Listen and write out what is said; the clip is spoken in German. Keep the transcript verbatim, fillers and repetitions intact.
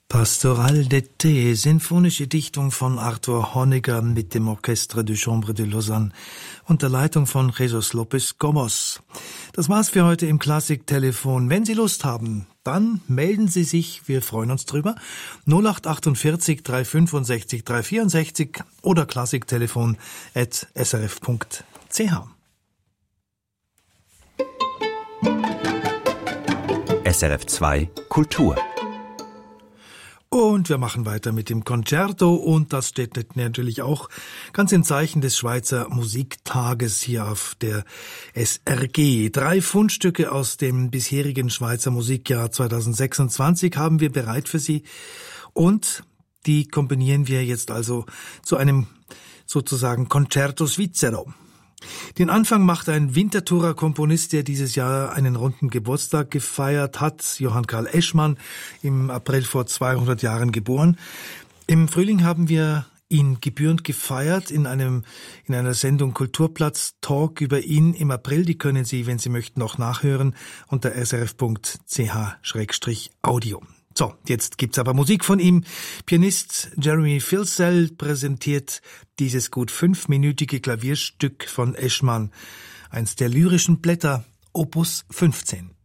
Pastoral d'été, sinfonische Dichtung von Arthur Honegger mit dem Orchestre de Chambre de Lausanne unter Leitung von Jesus Lopez Gomos. Das war's für heute im Klassiktelefon. Wenn Sie Lust haben, dann melden Sie sich, wir freuen uns drüber. null acht achtundvierzig drei fünfundsechzig drei vierundsechzig oder klassiktelefon at s r f punkt c h. S R F zwei Kultur. Und wir machen weiter mit dem Concerto und das steht natürlich auch ganz im Zeichen des Schweizer Musiktages hier auf der S R G. Drei Fundstücke aus dem bisherigen Schweizer Musikjahr zweitausendsechsundzwanzig haben wir bereit für Sie und die kombinieren wir jetzt also zu einem sozusagen Concerto Svizzero. Den Anfang macht ein Winterthurer Komponist, der dieses Jahr einen runden Geburtstag gefeiert hat, Johann Karl Eschmann, im April vor zweihundert Jahren geboren. Im Frühling haben wir ihn gebührend gefeiert in einem in einer Sendung Kulturplatz Talk über ihn im April. Die können Sie, wenn Sie möchten, auch nachhören unter s r f punkt c h slash audio. So, jetzt gibt's aber Musik von ihm. Pianist Jeremy Filsell präsentiert dieses gut fünfminütige Klavierstück von Eschmann, eins der lyrischen Blätter, Opus fünfzehn.